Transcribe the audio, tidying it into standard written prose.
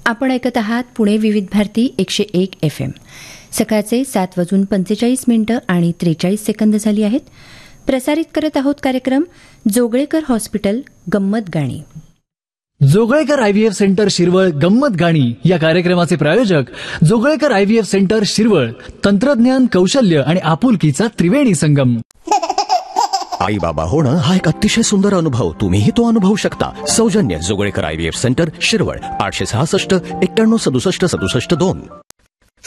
आपण ऐकत आहात पुणे विविध भारती 101 FM. सकाळचे 7:45 आणि 43 सेकंद झाली आहेत. प्रसारित करत आहोत कार्यक्रम जोगळेकर हॉस्पिटल गंमत गाणी. जोगळेकर IVF सेंटर शिरवळ गंमत गाणी या कार्यक्रमाचे प्रायोजक जोगळेकर IVF सेंटर शिरवळ. तंत्रज्ञान, कौशल्य आणि आपुलकीचा त्रिवेणी संगम. आई बाबा होणं हा एक अतिशय सुंदर अनुभव. तुम्हीही तो अनुभवू शकता. सौजन्य जोगळेकर IVF सेंटर शिरवळ 866 91 67 67 2.